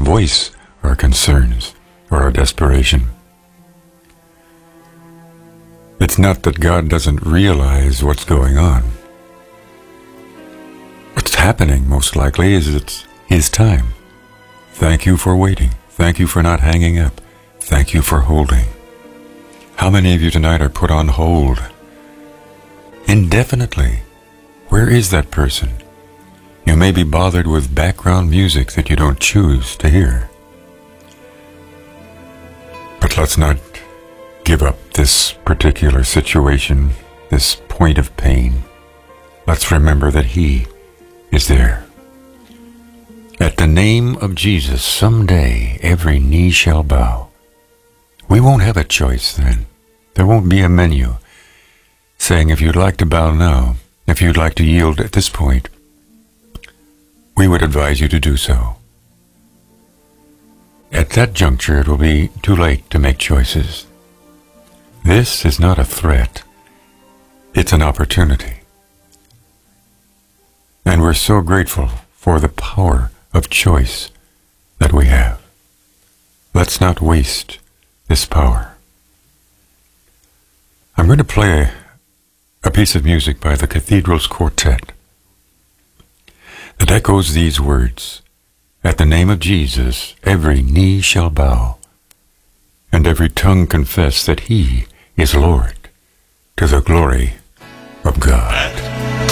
voice our concerns or our desperation. It's not that God doesn't realize what's going on. What's happening, most likely, is it's His time. Thank you for waiting. Thank you for not hanging up. Thank you for holding. How many of you tonight are put on hold indefinitely? Where is that person? You may be bothered with background music that you don't choose to hear. But let's not give up this particular situation, this point of pain. Let's remember that He is there. At the name of Jesus, someday every knee shall bow. We won't have a choice then. There won't be a menu saying if you'd like to bow now, if you'd like to yield at this point, we would advise you to do so. At that juncture, it will be too late to make choices. This is not a threat. It's an opportunity. And we're so grateful for the power of choice that we have. Let's not waste this power. I'm going to play a piece of music by the Cathedrals Quartet that echoes these words: at the name of Jesus, every knee shall bow, and every tongue confess that He is Lord, to the glory of God.